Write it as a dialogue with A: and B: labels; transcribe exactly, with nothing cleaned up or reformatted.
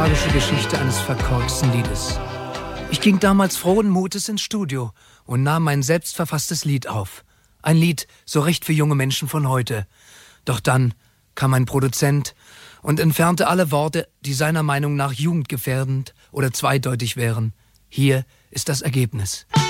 A: tragische Geschichte eines verkorksten Liedes. Ich ging damals frohen Mutes ins Studio und nahm mein selbstverfasstes Lied auf. Ein Lied so recht für junge Menschen von heute. Doch dann kam ein Produzent und entfernte alle Worte, die seiner Meinung nach jugendgefährdend oder zweideutig wären. Hier ist das Ergebnis.